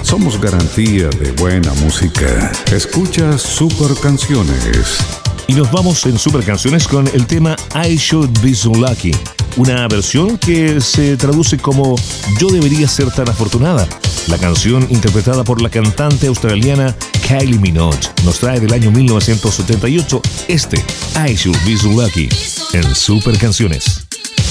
Somos garantía de buena música. Escucha Super Canciones. Y nos vamos en Super Canciones con el tema I Should Be So Lucky, una versión que se traduce como Yo debería ser tan afortunada. La canción, interpretada por la cantante australiana Kylie Minogue, nos trae del año 1978 I Should Be So Lucky en Super Canciones.